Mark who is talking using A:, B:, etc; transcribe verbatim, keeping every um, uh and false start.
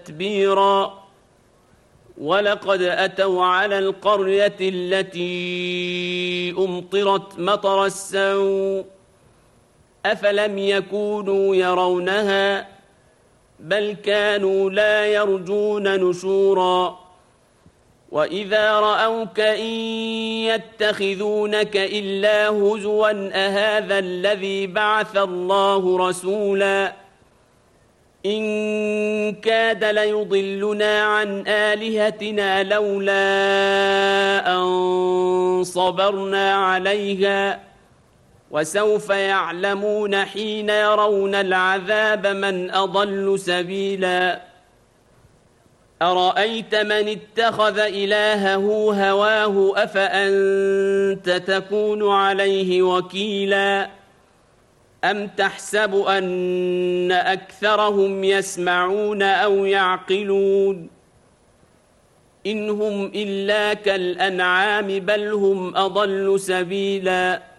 A: تتبيرا ولقد أتوا على القرية التي أمطرت مطر السوء أفلم يكونوا يرونها بل كانوا لا يرجون نشورا وإذا رأوك إن يتخذونك إلا هزوا أهذا الذي بعث الله رسولا إن كاد ليضلنا عن آلهتنا لولا أن صبرنا عليها وسوف يعلمون حين يرون العذاب من أضل سبيلا أرأيت من اتخذ إلهه هواه أفأنت تكون عليه وكيلا أم تحسب أن أكثرهم يسمعون أو يعقلون إن هم إلا كالأنعام بل هم أضل سبيلا